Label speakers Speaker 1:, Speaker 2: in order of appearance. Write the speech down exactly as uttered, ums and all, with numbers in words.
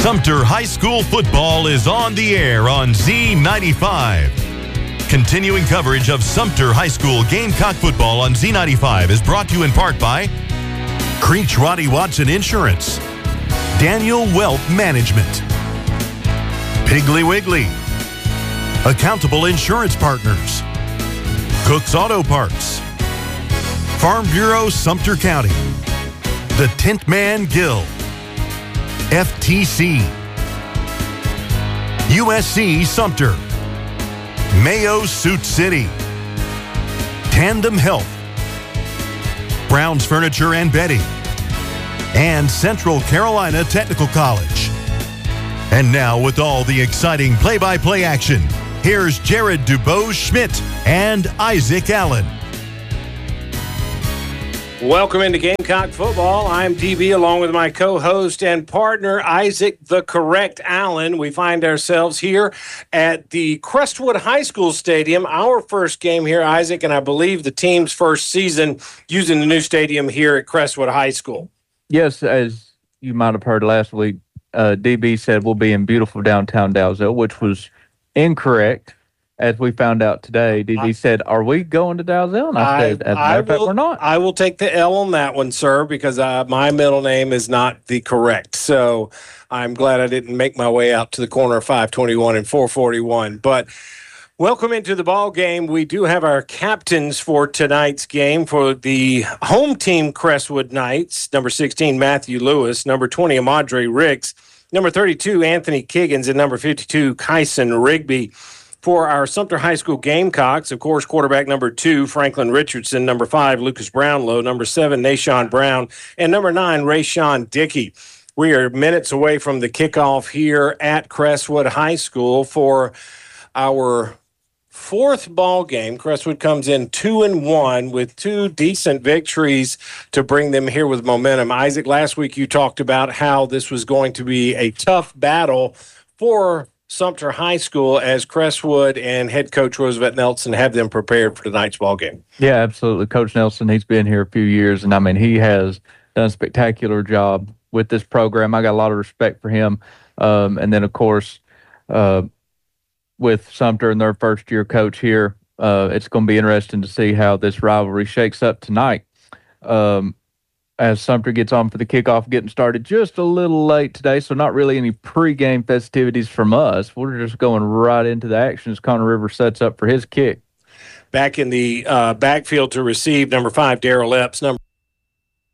Speaker 1: Sumter High School football is on the air on Z ninety-five. Continuing coverage of Sumter High School Gamecock football on Z ninety-five is brought to you in part by Creech Roddy Watson Insurance, Daniel Wealth Management, Piggly Wiggly, Accountable Insurance Partners, Cook's Auto Parts, Farm Bureau Sumter County, The Tint Man Guild, F T C, U S C Sumter, Mayo Suit City, Tandem Health, Brown's Furniture and Bedding, and Central Carolina Technical College. And now with all the exciting play-by-play action, here's Jared Dubose-Schmidt and Isaac Allen.
Speaker 2: Welcome into Gamecock football. I'm D B along with my co-host and partner, Isaac the Correct Allen. We find ourselves here at the Crestwood High School Stadium, our first game here, Isaac, and I believe the team's first season using the new stadium here at Crestwood High School.
Speaker 3: Yes, as you might have heard last week, uh, D B said we'll be in beautiful downtown Dalzell, which was incorrect. As we found out today, D B said, "Are we going to Dalzell?" And I, I said, "As a matter of fact, we're not."
Speaker 2: I will take the L on that one, sir, because uh, my middle name is not the correct. So I'm glad I didn't make my way out to the corner of five twenty-one and four forty-one. But welcome into the ball game. We do have our captains for tonight's game for the home team, Crestwood Knights. Number sixteen, Matthew Lewis. Number twenty, Amadre Ricks. Number thirty-two, Anthony Kiggins. And number fifty-two, Kyson Rigby. For our Sumter High School Gamecocks, of course, quarterback number two, Franklin Richardson. Number five, Lucas Brownlow. Number seven, Nashawn Brown. And number nine, Rayshawn Dickey. We are minutes away from the kickoff here at Crestwood High School for our fourth ball game. Crestwood comes in two and one with two decent victories to bring them here with momentum. Isaac, last week you talked about how this was going to be a tough battle for Sumter High School as Crestwood and head coach Roosevelt Nelson have them prepared for tonight's ball game.
Speaker 3: Yeah, absolutely. Coach Nelson, he's been here a few years, and I mean, he has done a spectacular job with this program. I got a lot of respect for him. Um, and then, of course, uh, with Sumter and their first-year coach here, uh, it's going to be interesting to see how this rivalry shakes up tonight. Um, as Sumter gets on for the kickoff, getting started just a little late today, so not really any pregame festivities from us. We're just going right into the action as Connor Rivers sets up for his kick.
Speaker 2: Back in the uh, backfield to receive, number five, Darrell Epps. Number